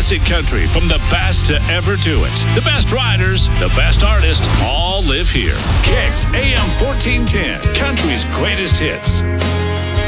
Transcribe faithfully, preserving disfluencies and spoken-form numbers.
Classic country from the best to ever do it. The best riders, the best artists, all live here. Kicks A M fourteen ten, country's greatest hits.